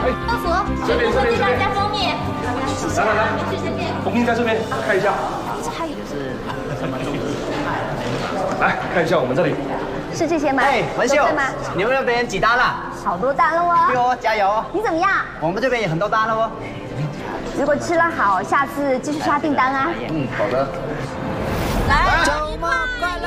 豆腐，这边，加蜂蜜。来，蜂蜜在这边，看一下。 还有就是什么东西？ 来看一下我们这里。 是这些吗？ 哎，文秀对吗？ 你们那边几单了？ 好多单了哦。 对哦，加油！ 你怎么样？ 我们这边也很多单了哦。 如果吃了好，下次继续刷订单啊。 嗯，好的。 来， 周末快乐！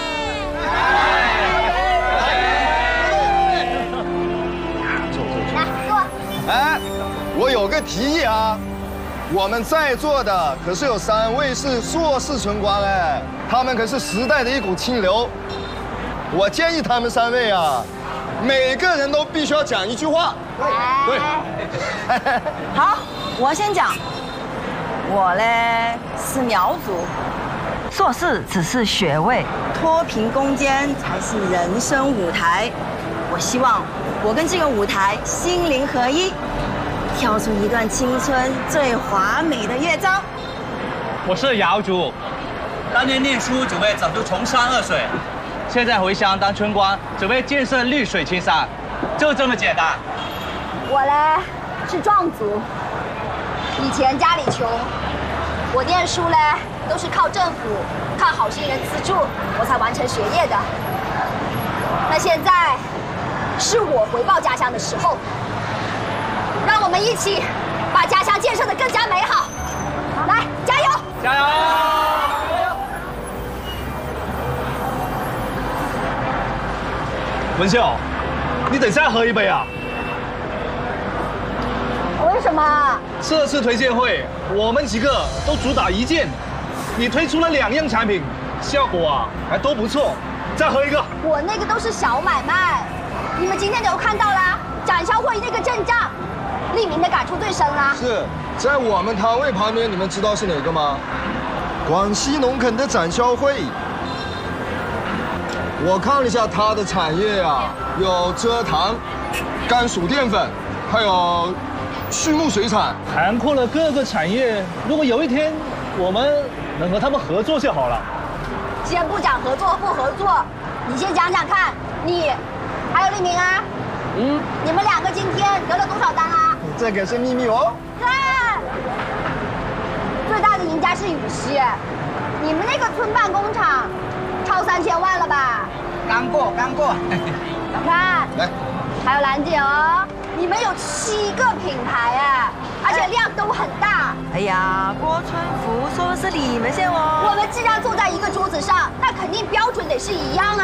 来坐。 哎，我有个提议啊，我们在座的可是有3位是硕士存官哎，他们可是时代的一股清流。我建议他们3位啊，每个人都必须要讲一句话。对。 好，我先讲。我嘞是苗族，硕士只是学位，脱贫攻坚才是人生舞台。我希望我跟这个舞台心灵合一，跳出一段青春最华美的乐章。 我是瑶族，当年念书只为拯救穷山恶水，现在回乡当村官，只为建设绿水青山，就这么简单。 我嘞是壮族，以前家里穷，我念书嘞都是靠政府、靠好心人资助，我才完成学业的。那现在是我回报家乡的时候，让我们一起把家乡建设得更加美好。来，加油！ 加油！ 文秀，你等下喝一杯啊。 为什么？ 这次推荐会，我们几个都主打一件，你推出了2样产品，效果啊还都不错。再喝一个。 我那个都是小买卖，你们今天都看到啦，展销会那个阵仗，利民的感触最深啦。 是在我们摊位旁边，你们知道是哪个吗？广西农垦的展销会。我看了一下它的产业啊，有蔗糖、甘薯淀粉，还有畜牧水产， 涵括了各个产业。如果有一天我们能和他们合作就好了。 先不讲合作不合作，你先讲讲看，你还有利民啊，你们2个今天得了多少单啊？ 这可是秘密哦。 看，最大的赢家是禹西，你们那个村办工厂超3000万了吧？ 刚过。 看， 来， 还有兰姐哦，你们有7个品牌哎，而且量都很大。 哎呀，郭春福说的是你们先哦。 我们既然坐在一个桌子上，那肯定标准得是一样啊。